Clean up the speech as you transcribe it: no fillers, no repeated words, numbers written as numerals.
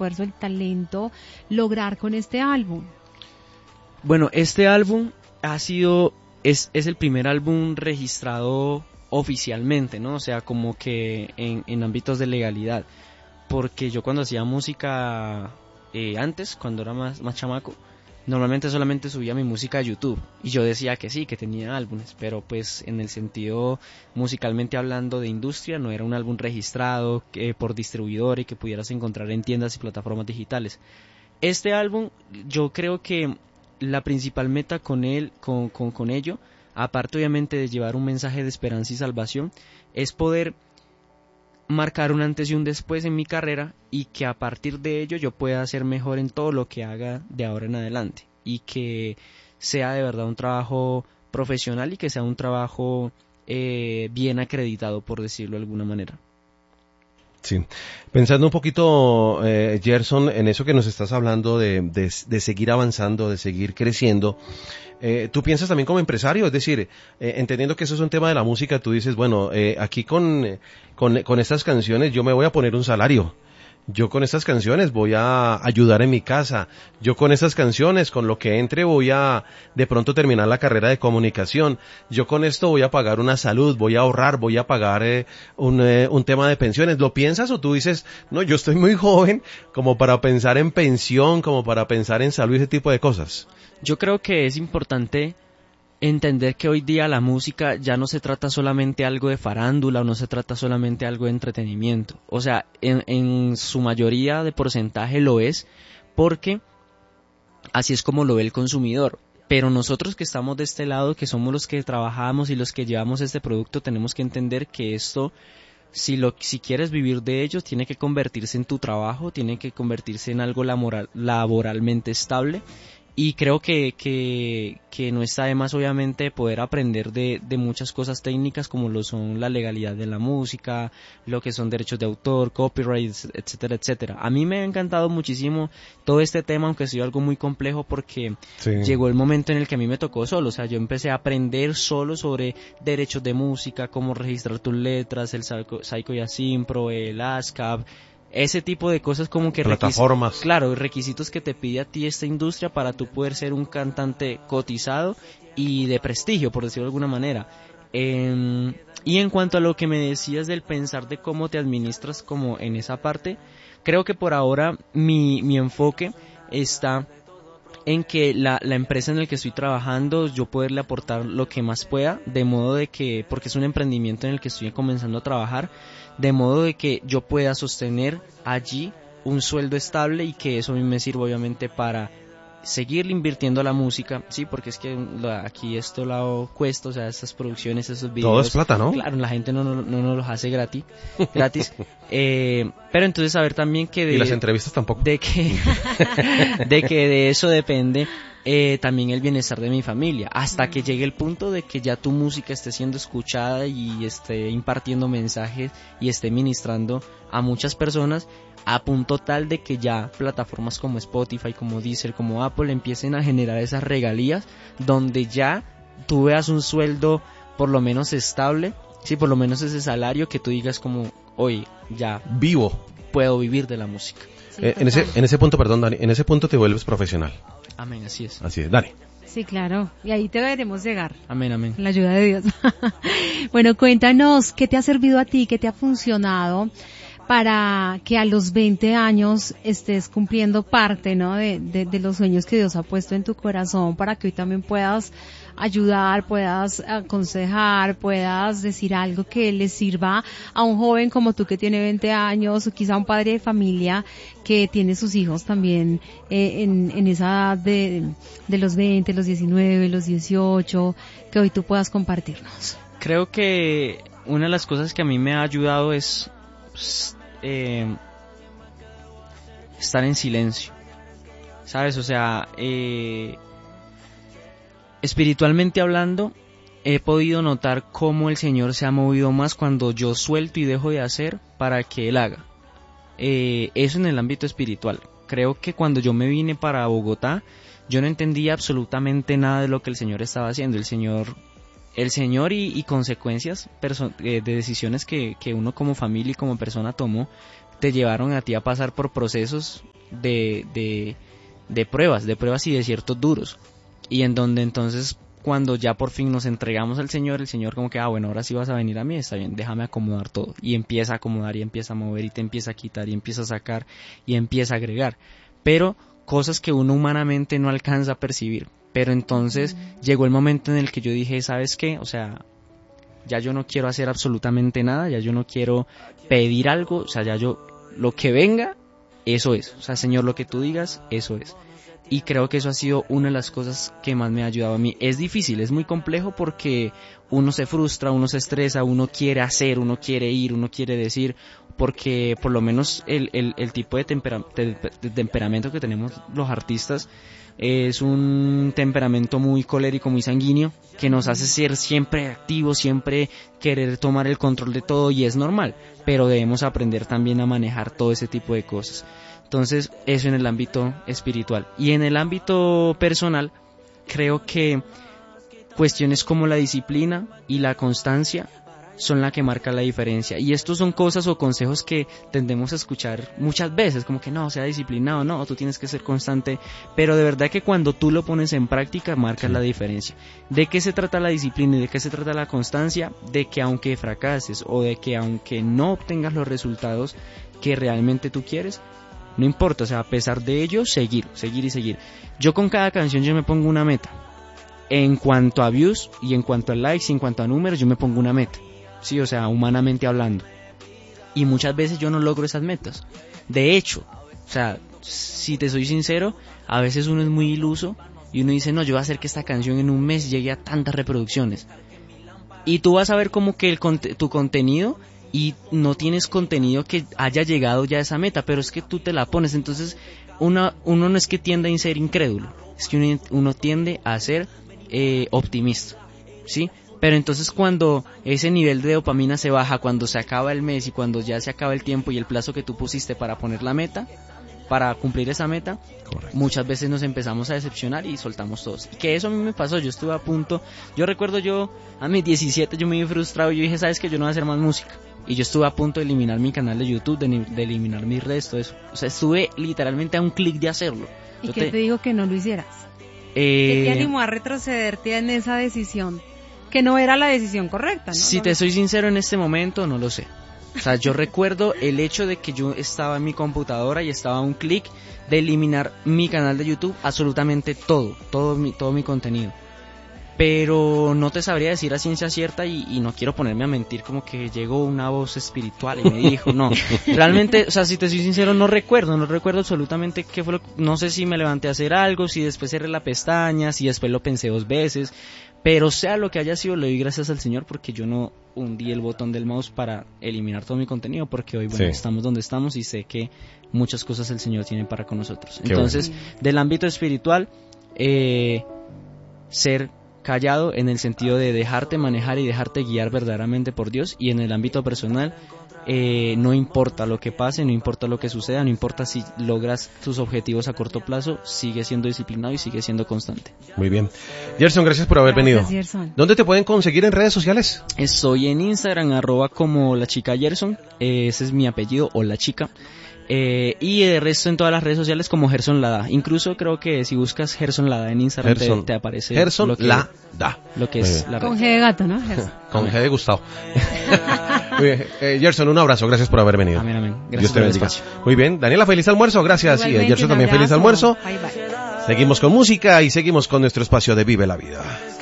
esfuerzo, el talento, lograr con este álbum? Bueno, este álbum es el primer álbum registrado oficialmente, ¿no? O sea, como que en ámbitos de legalidad. Porque yo cuando hacía música antes, cuando era más chamaco, normalmente solamente subía mi música a YouTube. Y yo decía que sí, que tenía álbumes, pero pues en el sentido musicalmente hablando de industria, no era un álbum registrado por distribuidor y que pudieras encontrar en tiendas y plataformas digitales. Este álbum, yo creo que la principal meta con ello, aparte obviamente de llevar un mensaje de esperanza y salvación, es poder marcar un antes y un después en mi carrera y que a partir de ello yo pueda ser mejor en todo lo que haga de ahora en adelante y que sea de verdad un trabajo profesional y que sea un trabajo bien acreditado, por decirlo de alguna manera. Sí, pensando un poquito, Gerson, en eso que nos estás hablando de seguir avanzando, de seguir creciendo, tú piensas también como empresario, es decir, entendiendo que eso es un tema de la música, tú dices, bueno, aquí con estas canciones yo me voy a poner un salario. Yo con estas canciones voy a ayudar en mi casa. Yo con estas canciones, con lo que entre, voy a de pronto terminar la carrera de comunicación. Yo con esto voy a pagar una salud, voy a ahorrar, voy a pagar un tema de pensiones. ¿Lo piensas o tú dices, no, yo estoy muy joven como para pensar en pensión, como para pensar en salud y ese tipo de cosas? Yo creo que es importante entender que hoy día la música ya no se trata solamente algo de farándula o no se trata solamente algo de entretenimiento. O sea, en su mayoría de porcentaje lo es porque así es como lo ve el consumidor. Pero nosotros que estamos de este lado, que somos los que trabajamos y los que llevamos este producto, tenemos que entender que esto, si quieres vivir de ello, tiene que convertirse en tu trabajo, tiene que convertirse en algo laboralmente estable. Y creo que no está de más obviamente poder aprender de muchas cosas técnicas como lo son la legalidad de la música, lo que son derechos de autor, copyrights, etcétera, etcétera. A mí me ha encantado muchísimo todo este tema, aunque ha sido algo muy complejo porque llegó el momento en el que a mí me tocó solo. O sea, yo empecé a aprender solo sobre derechos de música, cómo registrar tus letras, el Saiko Pro, el ASCAP, ese tipo de cosas como que plataformas. Claro, requisitos que te pide a ti esta industria para tú poder ser un cantante cotizado y de prestigio, por decirlo de alguna manera. Y en cuanto a lo que me decías del pensar de cómo te administras como en esa parte, creo que por ahora mi enfoque está en que la empresa en la que estoy trabajando, yo poderle aportar lo que más pueda, de modo de que, porque es un emprendimiento en el que estoy comenzando a trabajar, de modo de que yo pueda sostener allí un sueldo estable y que eso a mí me sirva obviamente para seguir invirtiendo a la música, sí, porque es que aquí esto lado cuesta, o sea, estas producciones, esos videos. Todo es plata, ¿no? Claro, la gente no nos los hace gratis. Pero entonces saber también que y las entrevistas tampoco. de que de eso depende también el bienestar de mi familia, hasta que llegue el punto de que ya tu música esté siendo escuchada y esté impartiendo mensajes y esté ministrando a muchas personas, a punto tal de que ya plataformas como Spotify, como Deezer, como Apple empiecen a generar esas regalías donde ya tú veas un sueldo por lo menos estable, sí, por lo menos ese salario que tú digas como, oye, ya vivo, puedo vivir de la música. Sí, en ese punto, perdón, Dani, en ese punto te vuelves profesional. Amén, así es. Así es, Dani. Sí, claro, y ahí te veremos llegar. Amén, amén. Con la ayuda de Dios. Bueno, cuéntanos, ¿qué te ha servido a ti, qué te ha funcionado para que a los 20 años estés cumpliendo parte, ¿no?, de los sueños que Dios ha puesto en tu corazón, para que hoy también puedas ayudar, puedas aconsejar, puedas decir algo que le sirva a un joven como tú que tiene 20 años, o quizá un padre de familia que tiene sus hijos también en esa edad de los 20, los 19, los 18, que hoy tú puedas compartirnos? Creo que una de las cosas que a mí me ha ayudado es estar en silencio, ¿sabes? O sea, espiritualmente hablando, he podido notar cómo el Señor se ha movido más cuando yo suelto y dejo de hacer para que Él haga. Eso en el ámbito espiritual. Creo que cuando yo me vine para Bogotá, yo no entendía absolutamente nada de lo que el Señor estaba haciendo. El Señor y consecuencias de decisiones que uno como familia y como persona tomó, te llevaron a ti a pasar por procesos de pruebas y desiertos duros, y en donde entonces cuando ya por fin nos entregamos al Señor, el Señor como que, bueno, ahora sí vas a venir a mí, está bien, déjame acomodar todo, y empieza a acomodar, y empieza a mover, y te empieza a quitar, y empieza a sacar, y empieza a agregar, pero cosas que uno humanamente no alcanza a percibir. Pero entonces llegó el momento en el que yo dije, ¿sabes qué? O sea, ya yo no quiero hacer absolutamente nada, ya yo no quiero pedir algo, o sea, ya yo, lo que venga, eso es, o sea, Señor, lo que tú digas, eso es. Y creo que eso ha sido una de las cosas que más me ha ayudado a mí. Es difícil, es muy complejo porque uno se frustra, uno se estresa, uno quiere hacer, uno quiere ir, uno quiere decir, porque por lo menos el tipo de temperamento que tenemos los artistas es un temperamento muy colérico, muy sanguíneo, que nos hace ser siempre activos, siempre querer tomar el control de todo, y es normal, pero debemos aprender también a manejar todo ese tipo de cosas. Entonces, eso en el ámbito espiritual. Y en el ámbito personal, creo que cuestiones como la disciplina y la constancia son la que marca la diferencia. Y estos son cosas o consejos que tendemos a escuchar muchas veces, como que no, sea disciplinado, no, tú tienes que ser constante, pero de verdad que cuando tú lo pones en práctica, marcas la diferencia. ¿De qué se trata la disciplina y de qué se trata la constancia? De que aunque fracases o de que aunque no obtengas los resultados que realmente tú quieres, no importa, o sea, a pesar de ello, seguir. Yo con cada canción yo me pongo una meta. En cuanto a views y en cuanto a likes y en cuanto a números, yo me pongo una meta. Sí, o sea, humanamente hablando. Y muchas veces yo no logro esas metas. De hecho, o sea, si te soy sincero, a veces uno es muy iluso y uno dice, no, yo voy a hacer que esta canción en un mes llegue a tantas reproducciones. Y tú vas a ver como que tu contenido, y no tienes contenido que haya llegado ya a esa meta, pero es que tú te la pones. Entonces uno no es que tienda a ser incrédulo, es que uno tiende a ser optimista, ¿sí? Pero entonces cuando ese nivel de dopamina se baja, cuando se acaba el mes y cuando ya se acaba el tiempo y el plazo que tú pusiste para poner la meta, para cumplir esa meta, correcto, muchas veces nos empezamos a decepcionar y soltamos todos. Y que eso a mí me pasó, yo estuve a punto, yo recuerdo a mis 17 yo me vi frustrado, yo dije, ¿sabes qué? Yo no voy a hacer más música. Y yo estuve a punto de eliminar mi canal de YouTube, de eliminar mis redes, todo eso. O sea, estuve literalmente a un clic de hacerlo. ¿Y qué te dijo que no lo hicieras? ¿Qué te animó a retrocederte en esa decisión? Que no era la decisión correcta, ¿no? Si te soy sincero, en este momento no lo sé. O sea, yo recuerdo el hecho de que yo estaba en mi computadora y estaba a un clic de eliminar mi canal de YouTube, absolutamente todo mi contenido. Pero no te sabría decir a ciencia cierta y no quiero ponerme a mentir como que llegó una voz espiritual y me dijo, no. Realmente, o sea, si te soy sincero, no recuerdo absolutamente qué fue no sé si me levanté a hacer algo, si después cerré la pestaña, si después lo pensé 2 veces, pero sea lo que haya sido, le doy gracias al Señor porque yo no hundí el botón del mouse para eliminar todo mi contenido, porque hoy, bueno, sí, estamos donde estamos y sé que muchas cosas el Señor tiene para con nosotros. Qué entonces, bueno, del ámbito espiritual, ser callado en el sentido de dejarte manejar y dejarte guiar verdaderamente por Dios, y en el ámbito personal, no importa lo que pase, no importa lo que suceda, no importa si logras tus objetivos a corto plazo, sigue siendo disciplinado y sigue siendo constante. Muy bien. Gerson, gracias por haber venido. Gerson. ¿Dónde te pueden conseguir en redes sociales? Estoy en Instagram, @ la chica Gerson, ese es mi apellido, o la chica. Y de resto en todas las redes sociales como Gerson Lada. Incluso creo que si buscas Gerson Lada en Instagram te aparece Gerson lo que, Lada. Lo que es la red. Con G de gato, ¿no? Con G de Gustavo. Muy bien. Gerson, un abrazo, gracias por haber venido. Amén. Gracias. Dios te bendiga. Muy bien. Daniela, feliz almuerzo, gracias. Igualmente, y Gerson también feliz almuerzo. Bye. Seguimos con música y seguimos con nuestro espacio de Vive la Vida.